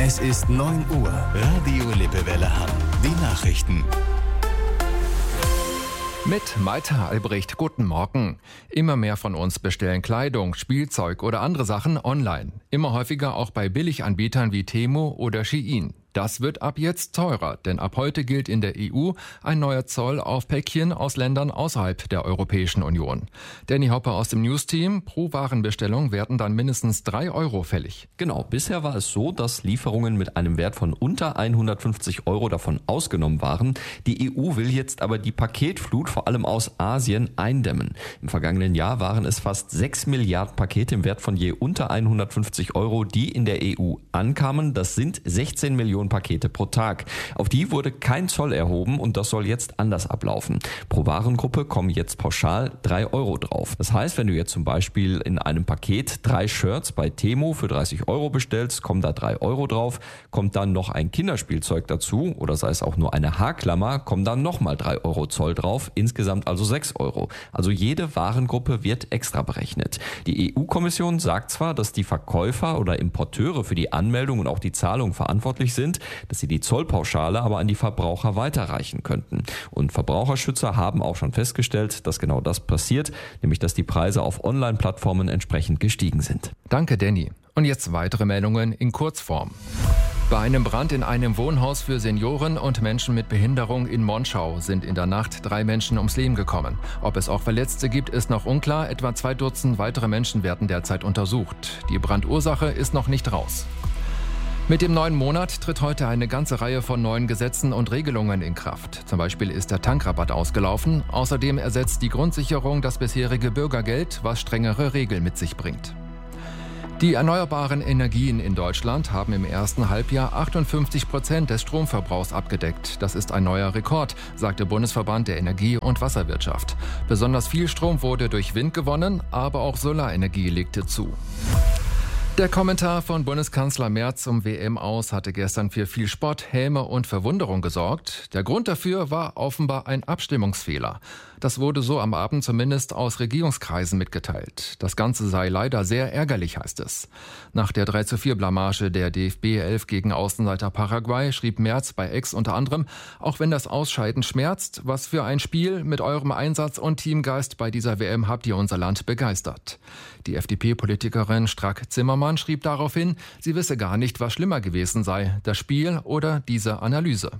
Es ist 9 Uhr. Radio Lippewelle Hamm. Die Nachrichten. Mit Maita Albrecht, guten Morgen. Immer mehr von uns bestellen Kleidung, Spielzeug oder andere Sachen online. Immer häufiger auch bei Billiganbietern wie Temu oder Shein. Das wird ab jetzt teurer, denn ab heute gilt in der EU ein neuer Zoll auf Päckchen aus Ländern außerhalb der Europäischen Union. Danny Hopper aus dem News-Team, pro Warenbestellung werden dann mindestens 3 Euro fällig. Genau, bisher war es so, dass Lieferungen mit einem Wert von unter 150 Euro davon ausgenommen waren. Die EU will jetzt aber die Paketflut vor allem aus Asien eindämmen. Im vergangenen Jahr waren es fast 6 Milliarden Pakete im Wert von je unter 150 Euro, die in der EU ankamen. Das sind 16 Millionen Pakete pro Tag. Auf die wurde kein Zoll erhoben und das soll jetzt anders ablaufen. Pro Warengruppe kommen jetzt pauschal 3 Euro drauf. Das heißt, wenn du jetzt zum Beispiel in einem Paket 3 Shirts bei Temu für 30 Euro bestellst, kommen da 3 Euro drauf. Kommt dann noch ein Kinderspielzeug dazu oder sei es auch nur eine Haarklammer, kommen dann nochmal 3 Euro Zoll drauf. Insgesamt also 6 Euro. Also jede Warengruppe wird extra berechnet. Die EU-Kommission sagt zwar, dass die Verkäufer oder Importeure für die Anmeldung und auch die Zahlung verantwortlich sind, dass sie die Zollpauschale aber an die Verbraucher weiterreichen könnten. Und Verbraucherschützer haben auch schon festgestellt, dass genau das passiert, nämlich dass die Preise auf Online-Plattformen entsprechend gestiegen sind. Danke, Danny. Und jetzt weitere Meldungen in Kurzform. Bei einem Brand in einem Wohnhaus für Senioren und Menschen mit Behinderung in Monschau sind in der Nacht 3 Menschen ums Leben gekommen. Ob es auch Verletzte gibt, ist noch unklar. Etwa 2 Dutzend weitere Menschen werden derzeit untersucht. Die Brandursache ist noch nicht raus. Mit dem neuen Monat tritt heute eine ganze Reihe von neuen Gesetzen und Regelungen in Kraft. Zum Beispiel ist der Tankrabatt ausgelaufen. Außerdem ersetzt die Grundsicherung das bisherige Bürgergeld, was strengere Regeln mit sich bringt. Die erneuerbaren Energien in Deutschland haben im ersten Halbjahr 58% des Stromverbrauchs abgedeckt. Das ist ein neuer Rekord, sagt der Bundesverband der Energie- und Wasserwirtschaft. Besonders viel Strom wurde durch Wind gewonnen, aber auch Solarenergie legte zu. Der Kommentar von Bundeskanzler Merz zum WM-Aus hatte gestern für viel Spott, Häme und Verwunderung gesorgt. Der Grund dafür war offenbar ein Abstimmungsfehler. Das wurde so am Abend zumindest aus Regierungskreisen mitgeteilt. Das Ganze sei leider sehr ärgerlich, heißt es. Nach der 3:4-Blamage der DFB 11 gegen Außenseiter Paraguay schrieb Merz bei X unter anderem: Auch wenn das Ausscheiden schmerzt, was für ein Spiel, mit eurem Einsatz und Teamgeist bei dieser WM habt ihr unser Land begeistert. Die FDP-Politikerin Strack-Zimmermann schrieb daraufhin, sie wisse gar nicht, was schlimmer gewesen sei, das Spiel oder diese Analyse.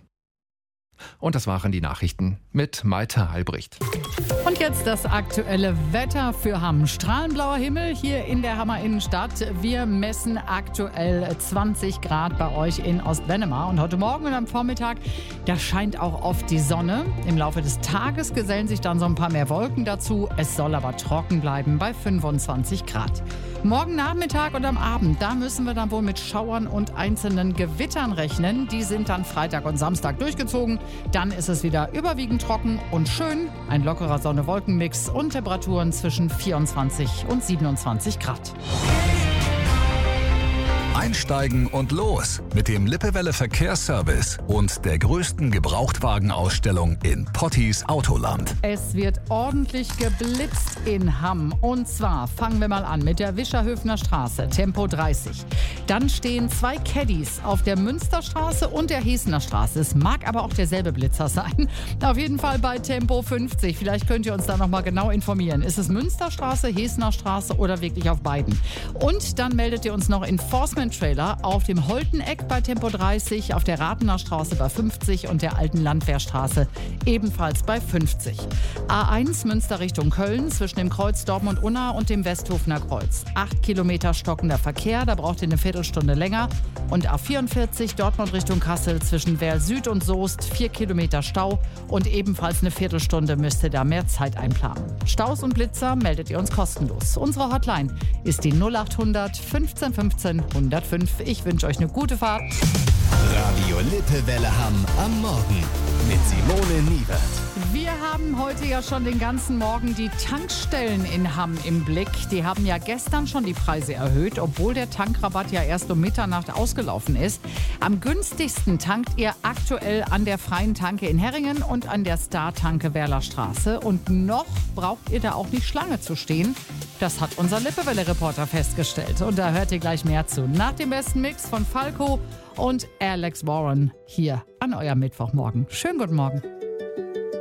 Und das waren die Nachrichten mit Maita Albrecht. Und jetzt das aktuelle Wetter für Hamm. Strahlenblauer Himmel hier in der Hammer Innenstadt. Wir messen aktuell 20 Grad bei euch in Ostwennema. Und heute Morgen und am Vormittag, da scheint auch oft die Sonne. Im Laufe des Tages gesellen sich dann so ein paar mehr Wolken dazu. Es soll aber trocken bleiben bei 25 Grad. Morgen Nachmittag und am Abend, da müssen wir dann wohl mit Schauern und einzelnen Gewittern rechnen. Die sind dann Freitag und Samstag durchgezogen. Dann ist es wieder überwiegend trocken und schön. Ein lockerer Sonne-Wolken-Mix und Temperaturen zwischen 24 und 27 Grad. Einsteigen und los mit dem Lippewelle Verkehrsservice und der größten Gebrauchtwagenausstellung in Potties Autoland. Es wird ordentlich geblitzt in Hamm. Und zwar fangen wir mal an mit der Wischerhöfner Straße, Tempo 30. Dann stehen 2 Caddies auf der Münsterstraße und der Hesener Straße. Es mag aber auch derselbe Blitzer sein. Auf jeden Fall bei Tempo 50. Vielleicht könnt ihr uns da nochmal genau informieren. Ist es Münsterstraße, Hesener Straße oder wirklich auf beiden? Und dann meldet ihr uns noch Enforcement-Trailer auf dem Holteneck bei Tempo 30, auf der Rathener Straße bei 50 und der Alten Landwehrstraße ebenfalls bei 50. A1 Münster Richtung Köln zwischen dem Kreuz Dortmund-Unna und dem Westhofener Kreuz. 8 Kilometer stockender Verkehr, da braucht ihr eine Viertelstunde länger. Und A44 Dortmund Richtung Kassel zwischen Werl Süd und Soest 4 Kilometer Stau und ebenfalls eine Viertelstunde müsst ihr da mehr Zeit einplanen. Staus und Blitzer meldet ihr uns kostenlos. Unsere Hotline ist die 0800 15 15 105. Ich wünsche euch eine gute Fahrt. Radio Lippewelle Hamm am Morgen mit Simone Niewert. Wir haben heute ja schon den ganzen Morgen die Tankstellen in Hamm im Blick. Die haben ja gestern schon die Preise erhöht, obwohl der Tankrabatt ja erst um Mitternacht ausgelaufen ist. Am günstigsten tankt ihr aktuell an der Freien Tanke in Herringen und an der Star-Tanke Werlerstraße. Und noch braucht ihr da auch nicht Schlange zu stehen. Das hat unser Lippewelle-Reporter festgestellt. Und da hört ihr gleich mehr zu. Nach dem besten Mix von Falco und Alex Warren hier an eurem Mittwochmorgen. Schönen guten Morgen.